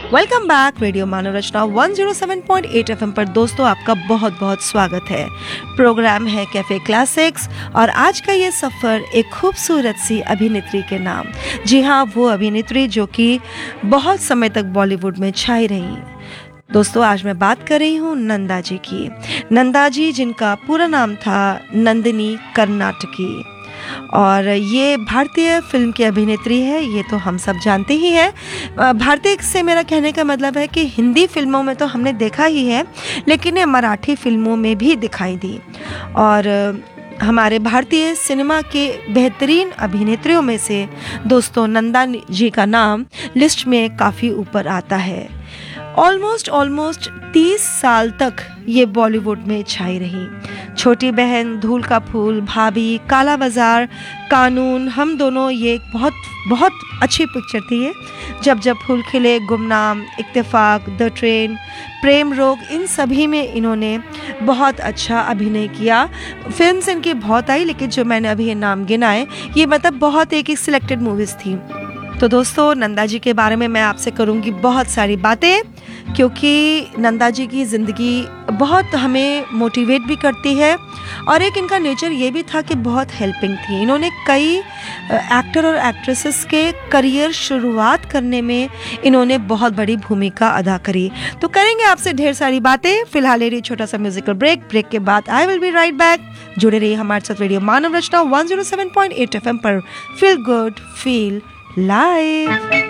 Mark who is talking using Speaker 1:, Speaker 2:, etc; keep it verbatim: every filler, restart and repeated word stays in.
Speaker 1: Welcome back radio मानव रचना one zero seven point eight FM पर दोस्तों आपका बहुत बहुत स्वागत है। प्रोग्राम है कैफे क्लासिक्स और आज का ये सफ़र एक खूबसूरत सी अभिनेत्री के नाम। जी हाँ, वो अभिनेत्री जो कि बहुत समय तक बॉलीवुड में छाई रही। दोस्तों आज मैं बात कर रही हूँ नंदा जी की। नंदा जी जिनका पूरा नाम था नंदिनी कर्नाटकी और ये भारतीय फिल्म की अभिनेत्री है, ये तो हम सब जानते ही हैं। भारतीय से मेरा कहने का मतलब है कि हिंदी फिल्मों में तो हमने देखा ही है, लेकिन ये मराठी फिल्मों में भी दिखाई दी और हमारे भारतीय सिनेमा के बेहतरीन अभिनेत्रियों में से दोस्तों नंदा जी का नाम लिस्ट में काफ़ी ऊपर आता है। ऑलमोस्ट ऑलमोस्ट तीस साल तक ये बॉलीवुड में छाई रही। छोटी बहन, धूल का फूल, भाभी, काला बाजार, कानून, हम दोनों, ये एक बहुत बहुत अच्छी पिक्चर थी ये। जब जब फूल खिले, गुमनाम, इत्तेफाक, द ट्रेन, प्रेम रोग, इन सभी में इन्होंने बहुत अच्छा अभिनय किया। फिल्म्स इनकी बहुत आई, लेकिन जो मैंने अभी ये नाम गिनाए ये मतलब बहुत एक एक सिलेक्टेड मूवीज़ थी। तो दोस्तों नंदा जी के बारे में मैं आपसे करूंगी बहुत सारी बातें, क्योंकि नंदा जी की ज़िंदगी बहुत हमें मोटिवेट भी करती है और एक इनका नेचर ये भी था कि बहुत हेल्पिंग थी। इन्होंने कई एक्टर और एक्ट्रेसेस के करियर शुरुआत करने में इन्होंने बहुत बड़ी भूमिका अदा करी। तो करेंगे आपसे ढेर सारी बातें। फिलहाल ले रही छोटा सा म्यूजिकल ब्रेक। ब्रेक के बाद I will be right back. जुड़े रहिए हमारे साथ रेडियो मानव रचना one zero seven point eight FM पर। Feel good feel live.